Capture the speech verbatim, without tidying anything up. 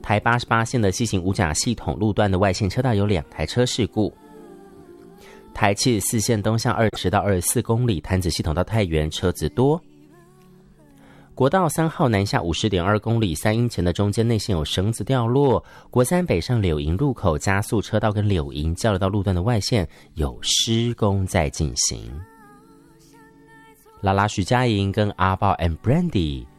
台八十八线的 C 型五甲系统路段的外线车道有两台车事故。台七十四线东向二十到二十四公里潭子系统到太原车子多。国道三号南下 五十点二公里三英前的中间内线有绳子掉落。国三北上柳营入口加速车道跟柳营交流道路段的外线有施工在进行。拉拉徐佳莹跟阿豹 and Brandy